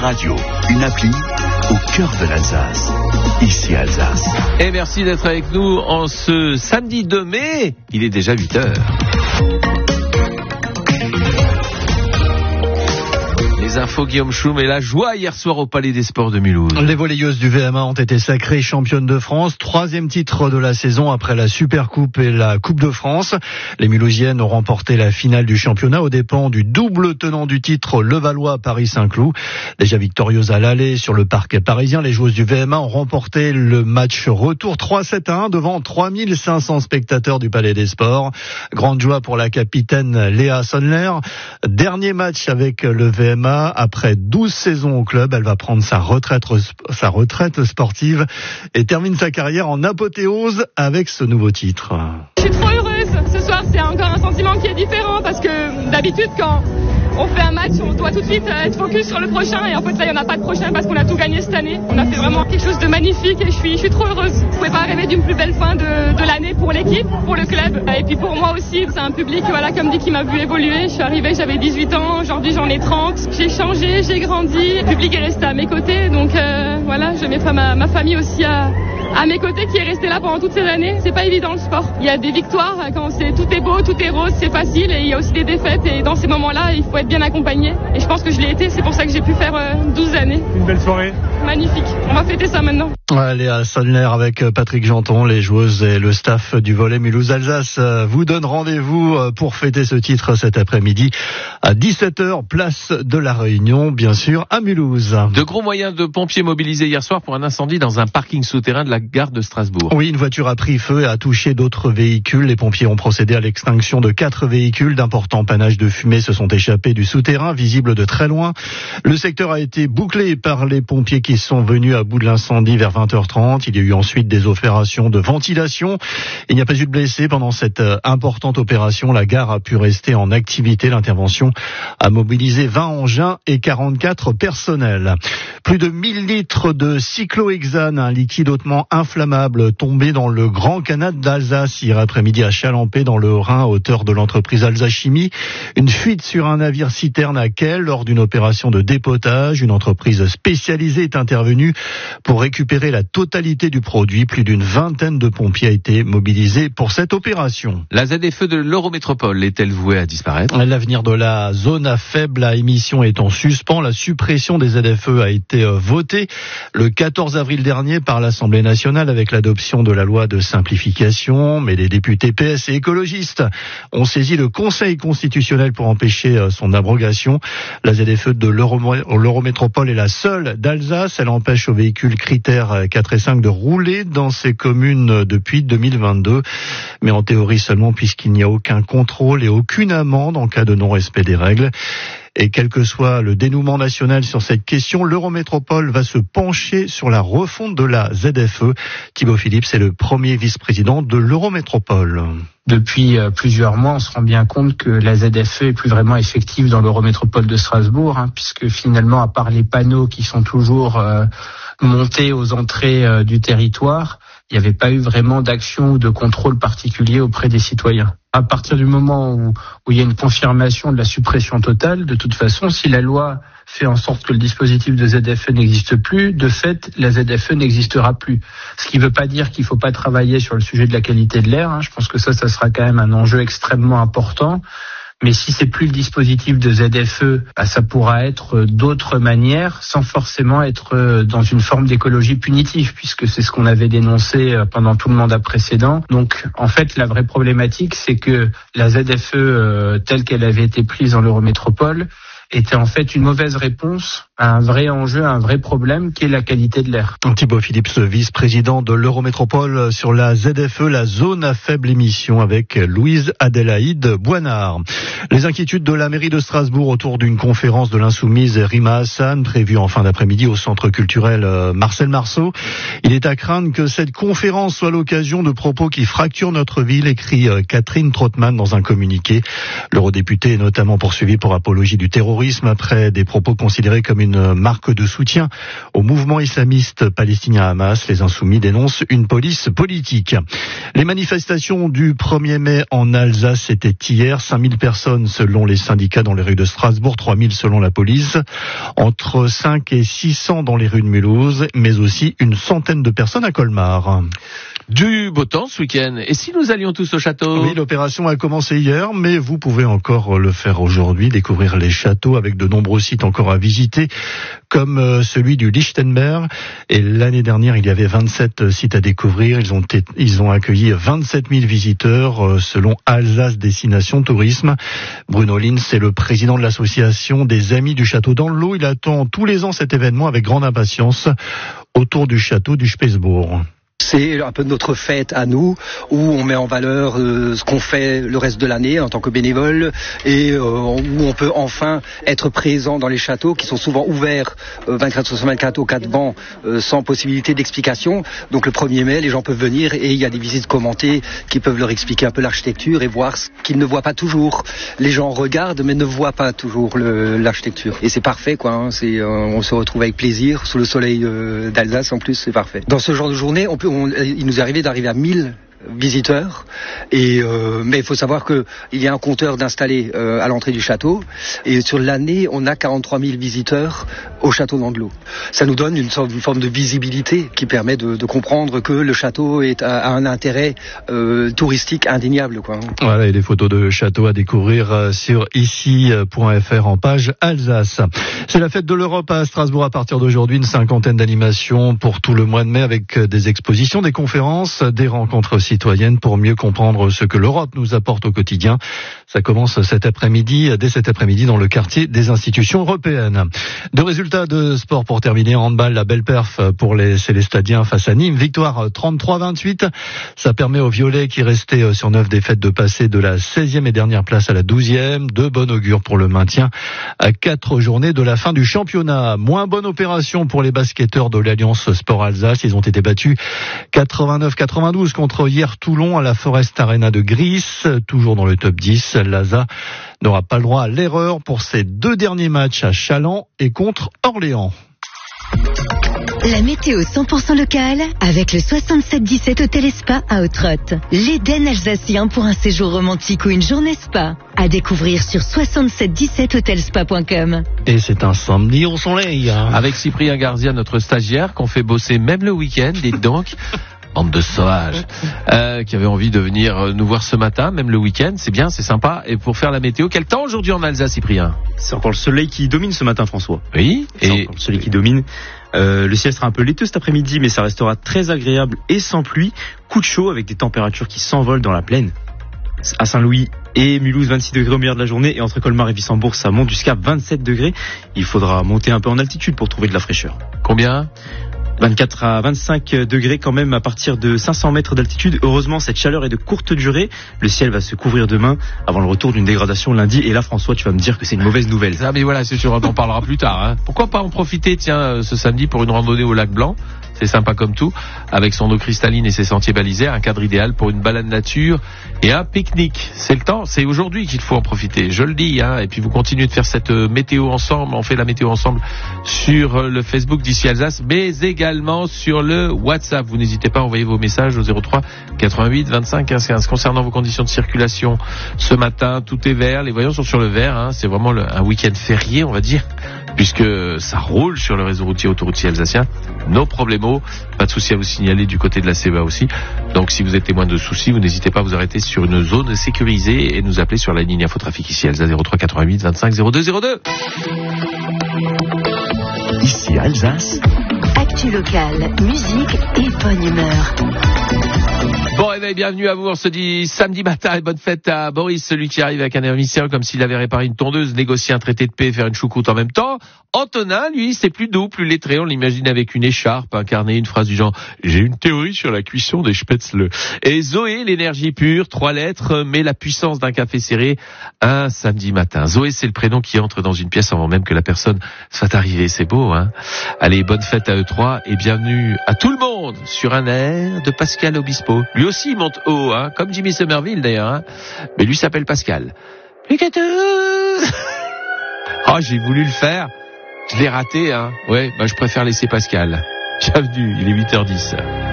Radio, une appli au cœur de l'Alsace. Ici Alsace. Et merci d'être avec nous en ce samedi 2 mai. Il est déjà 8h. Les infos, Guillaume Schum, et la joie hier soir au Palais des Sports de Mulhouse. Les volleyeuses du VMA ont été sacrées championnes de France. 3e titre de la saison après la Supercoupe et la Coupe de France. Les Mulhousiennes ont remporté la finale du championnat aux dépens du double tenant du titre Levallois-Paris-Saint-Cloud. Déjà victorieuses à l'aller sur le parquet parisien, les joueuses du VMA ont remporté le match retour 3-7-1 devant 3500 spectateurs du Palais des Sports. Grande joie pour la capitaine Léa Sonler. Dernier match avec le VMA. Après 12 saisons au club, elle va prendre sa retraite sportive et termine sa carrière en apothéose avec ce nouveau titre. Je suis trop heureuse. Ce soir, c'est encore un sentiment qui est différent parce que d'habitude, quand on fait un match, on doit tout de suite être focus sur le prochain. Et en fait, là, il n'y en a pas de prochain parce qu'on a tout gagné cette année. On a fait vraiment quelque chose de magnifique et je suis trop heureuse. Je ne pouvais pas rêver d'une plus belle fin de l'année pour l'équipe, pour le club. Et puis pour moi aussi, c'est un public, voilà, comme dit, qui m'a vu évoluer. Je suis arrivée, j'avais 18 ans. Aujourd'hui, j'en ai 30. J'ai changé, j'ai grandi. Le public est resté à mes côtés. Donc voilà, je mettrai ma famille aussi à mes côtés, qui est resté là pendant toutes ces années. C'est pas évident le sport. Il y a des victoires quand tout est beau, tout est rose, c'est facile, et il y a aussi des défaites, et dans ces moments-là, il faut être bien accompagné. Et je pense que je l'ai été, c'est pour ça que j'ai pu faire 12 années. Une belle soirée. Magnifique. On va fêter ça maintenant. Léa Sonler avec Patrick Janton, les joueuses et le staff du volley Mulhouse-Alsace vous donnent rendez-vous pour fêter ce titre cet après-midi à 17h, place de la Réunion, bien sûr, à Mulhouse. De gros moyens de pompiers mobilisés hier soir pour un incendie dans un parking souterrain de la gare de Strasbourg. Oui, une voiture a pris feu et a touché d'autres véhicules. Les pompiers ont procédé à l'extinction de 4 véhicules. D'importants panaches de fumée se sont échappés du souterrain, visibles de très loin. Le secteur a été bouclé par les pompiers qui sont venus à bout de l'incendie vers 20h30. Il y a eu ensuite des opérations de ventilation. Il n'y a pas eu de blessés pendant cette importante opération. La gare a pu rester en activité. L'intervention a mobilisé 20 engins et 44 personnels. Plus de 1000 litres de cyclohexane, un liquide hautement inflammable, tombé dans le Grand Canal d'Alsace hier après-midi à Chalampé dans le Haut-Rhin, à hauteur de l'entreprise Alsace Chimie. Une fuite sur un navire citerne à quai lors d'une opération de dépotage. Une entreprise spécialisée est intervenue pour récupérer la totalité du produit. Plus d'une vingtaine de pompiers a été mobilisés pour cette opération. La ZFE de l'Eurométropole est-elle vouée à disparaître ? L'avenir de la zone à faible émission est en suspens. La suppression des ZFE a été votée le 14 avril dernier par l'Assemblée nationale avec l'adoption de la loi de simplification. Mais les députés PS et écologistes ont saisi le Conseil constitutionnel pour empêcher son abrogation. La ZFE de l'Eurométropole est la seule d'Alsace. Elle empêche aux véhicules critères 4 et 5 de rouler dans ces communes depuis 2022. Mais en théorie seulement, puisqu'il n'y a aucun contrôle et aucune amende en cas de non-respect des règles. Et quel que soit le dénouement national sur cette question, l'Eurométropole va se pencher sur la refonte de la ZFE. Thibaut Philippe, c'est le premier vice-président de l'Eurométropole. Depuis plusieurs mois, on se rend bien compte que la ZFE est plus vraiment effective dans l'Eurométropole de Strasbourg, puisque finalement, à part les panneaux qui sont toujours montés aux entrées du territoire, il n'y avait pas eu vraiment d'action ou de contrôle particulier auprès des citoyens. À partir du moment où il y a une confirmation de la suppression totale, de toute façon, si la loi fait en sorte que le dispositif de ZFE n'existe plus, de fait, la ZFE n'existera plus. Ce qui ne veut pas dire qu'il ne faut pas travailler sur le sujet de la qualité de l'air. Je pense que ça sera quand même un enjeu extrêmement important. Mais si c'est plus le dispositif de ZFE, ça pourra être d'autres manières, sans forcément être dans une forme d'écologie punitive, puisque c'est ce qu'on avait dénoncé pendant tout le mandat précédent. Donc, en fait, la vraie problématique, c'est que la ZFE, telle qu'elle avait été prise dans l'Eurométropole, était en fait une mauvaise réponse à un vrai enjeu, à un vrai problème qui est la qualité de l'air. Thibaut Philippe, vice-président de l'Eurométropole sur la ZFE, la zone à faible émission, avec Louise Adélaïde Boinard. Les inquiétudes de la mairie de Strasbourg autour d'une conférence de l'insoumise Rima Hassan prévue en fin d'après-midi au centre culturel Marcel Marceau. Il est à craindre que cette conférence soit l'occasion de propos qui fracturent notre ville, écrit Catherine Trottmann dans un communiqué. L'eurodéputé est notamment poursuivi pour apologie du terrorisme terrorisme après des propos considérés comme une marque de soutien au mouvement islamiste palestinien Hamas. Les Insoumis dénoncent une police politique. Les manifestations du 1er mai en Alsace, c'était hier. 5000 personnes selon les syndicats dans les rues de Strasbourg, 3000 selon la police. Entre 5 et 600 dans les rues de Mulhouse, mais aussi une centaine de personnes à Colmar. Du beau temps ce week-end. Et si nous allions tous au château? Oui, l'opération a commencé hier, mais vous pouvez encore le faire aujourd'hui, découvrir les châteaux avec de nombreux sites encore à visiter, comme celui du Lichtenberg. Et l'année dernière, il y avait 27 sites à découvrir. Ils ont accueilli 27 000 visiteurs, selon Alsace Destination Tourisme. Bruno Lins, c'est le président de l'association des Amis du Château dans le Lot. Il attend tous les ans cet événement avec grande impatience autour du château du Spesbourg. C'est un peu notre fête à nous, où on met en valeur ce qu'on fait le reste de l'année en tant que bénévole, et où on peut enfin être présent dans les châteaux qui sont souvent ouverts 24/24 aux 4 vents sans possibilité d'explication. Donc le 1er mai, les gens peuvent venir et il y a des visites commentées qui peuvent leur expliquer un peu l'architecture et voir ce qu'ils ne voient pas toujours. Les gens regardent mais ne voient pas toujours l'architecture. Et c'est parfait, quoi. Hein. On se retrouve avec plaisir sous le soleil d'Alsace. En plus, c'est parfait. Dans ce genre de journée, il nous est arrivé d'arriver à 1000 visiteurs, mais il faut savoir que il y a un compteur d'installer à l'entrée du château, et sur l'année on a 43 000 visiteurs au château d'Andelot. Ça nous donne une forme de visibilité qui permet de comprendre que le château a un intérêt touristique indéniable, quoi. Voilà, et des photos de châteaux à découvrir sur ici.fr en page Alsace. C'est la fête de l'Europe à Strasbourg à partir d'aujourd'hui, une 50aine d'animations pour tout le mois de mai avec des expositions, des conférences, des rencontres citoyennes pour mieux comprendre ce que l'Europe nous apporte au quotidien. Ça commence dès cet après-midi dans le quartier des institutions européennes. Deux résultats de sport pour terminer. En handball, la belle perf pour les Célestadiens face à Nîmes. Victoire 33-28. Ça permet aux Violets qui restaient sur 9 défaites de passer de la 16e et dernière place à la 12e. De bon augure pour le maintien à 4 journées de la fin du championnat. Moins bonne opération pour les basketteurs de l'Alliance Sport Alsace. Ils ont été battus 89-92 contre hier Toulon à la Forest Arena de Gris. Toujours dans le top 10. L'ASA n'aura pas le droit à l'erreur pour ses 2 derniers matchs à Challans et contre Orléans. La météo 100% locale avec le 6717 Hôtel et Spa à Outrotte. L'Éden alsacien pour un séjour romantique ou une journée spa. À découvrir sur 6717hotelspa.com. Et c'est un samedi au soleil. Avec Cyprien Garzia, notre stagiaire, qu'on fait bosser même le week-end, dites donc. Bande de sauvages, qui avait envie de venir nous voir ce matin, même le week-end, c'est bien, c'est sympa. Et pour faire la météo, quel temps aujourd'hui en Alsace, Cyprien? C'est encore le soleil qui domine ce matin, François. Oui. C'est encore le soleil qui domine. Le ciel sera un peu laiteux cet après-midi, mais ça restera très agréable et sans pluie. Coup de chaud avec des températures qui s'envolent dans la plaine. À Saint-Louis et Mulhouse, 26 degrés au milieu de la journée, et entre Colmar et Wissembourg, ça monte jusqu'à 27 degrés. Il faudra monter un peu en altitude pour trouver de la fraîcheur. Combien? 24 à 25 degrés quand même à partir de 500 mètres d'altitude. Heureusement, cette chaleur est de courte durée. Le ciel va se couvrir demain avant le retour d'une dégradation lundi. Et là, François, tu vas me dire que c'est une mauvaise nouvelle. Ah mais voilà, c'est sûr, on en parlera plus tard. Hein. Pourquoi pas en profiter, tiens, ce samedi pour une randonnée au lac Blanc. C'est sympa comme tout, avec son eau cristalline et ses sentiers balisés, un cadre idéal pour une balade nature et un pique-nique. C'est le temps, c'est aujourd'hui qu'il faut en profiter, je le dis. Hein. Et puis vous continuez de faire cette météo ensemble, on fait la météo ensemble sur le Facebook d'Ici Alsace, mais également sur le WhatsApp. Vous n'hésitez pas à envoyer vos messages au 03 88 25 15 15. Concernant vos conditions de circulation, ce matin, tout est vert, les voyants sont sur le vert. Hein. C'est vraiment un week-end férié, on va dire, puisque ça roule sur le réseau routier autoroutier alsacien. No problemo. Pas de souci à vous signaler du côté de la CEA aussi. Donc si vous êtes témoin de soucis, vous n'hésitez pas à vous arrêter sur une zone sécurisée et nous appeler sur la ligne Infotrafic ici Alsace 03 88 25 02 02. Ici Alsace. Actu locale, musique et bonne humeur. Bon réveil, bienvenue à vous. On se dit samedi matin et bonne fête à Boris, celui qui arrive avec un air mystérieux comme s'il avait réparé une tondeuse, négocier un traité de paix et faire une choucroute en même temps. Antonin, lui, c'est plus doux, plus lettré. On l'imagine avec une écharpe, un carnet, une phrase du genre « J'ai une théorie sur la cuisson des spätzle ». Et Zoé, l'énergie pure, 3 lettres, mais la puissance d'un café serré, un samedi matin. Zoé, c'est le prénom qui entre dans une pièce avant même que la personne soit arrivée. C'est beau, hein? Allez, bonne fête à eux 3 et bienvenue à tout le monde sur un air de Pascal Obispo. Lui aussi, il monte haut, hein, comme Jimmy Somerville d'ailleurs, hein. Mais lui s'appelle Pascal. Oh, j'ai voulu le faire. Je l'ai raté, hein. Ouais, je préfère laisser Pascal. Bienvenue, il est 8h10.